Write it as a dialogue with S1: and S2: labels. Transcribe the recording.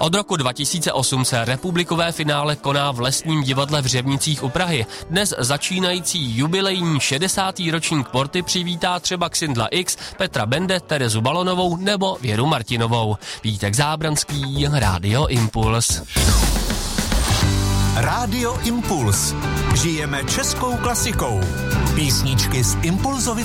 S1: Od roku 2008 se republikové finále koná v Lesním divadle v Řevnicích u Prahy. Dnes začínající jubilejní 60. ročník Porty přivítá třeba Xindla X, Petra Bende, Terezu Balonovou nebo Věru Martinovou. Vítek Zábranský, Rádio Impuls.
S2: Rádio Impuls. Žijeme českou klasikou. Písničky z Impulzovy